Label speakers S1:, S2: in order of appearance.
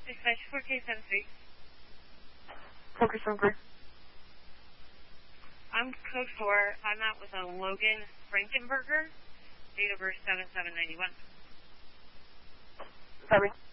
S1: Extension for K73.
S2: Focus number.
S1: I'm code 4. I'm out with a Logan Frankenberger. Date of birth 7791.
S2: Sorry.